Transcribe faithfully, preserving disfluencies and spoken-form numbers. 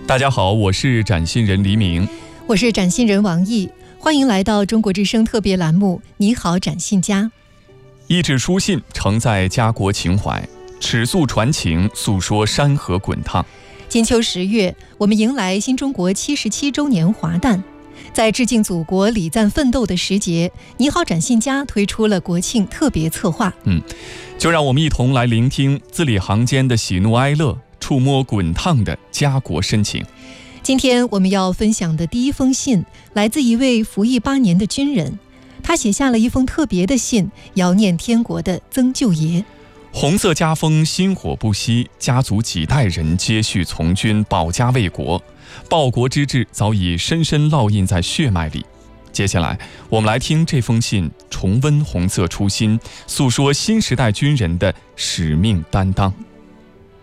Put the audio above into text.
大家好，我是展信人黎明， 我是展信人王毅，欢迎来到中国之声特别栏目《你好，展信家》。 一纸书信承载家国情怀，尺素传情，诉说山河滚烫。 金秋十月，我们迎来新中国七十七周年华诞。在致敬祖国、礼赞奋斗的时节，你好，展信家推出了国庆特别策划。 嗯，就让我们一同来聆听字里行间的喜怒哀乐，触摸滚烫的家国深情。 今天我们要分享的第一封信，来自一位服役八年的军人，他写下了一封特别的信，遥念天国的曾舅爷。 红色家风薪火不息，家族几代人接续从军，保家卫国，报国之志早已深深烙印在血脉里。接下来我们来听这封信，重温红色初心，诉说新时代军人的使命担当。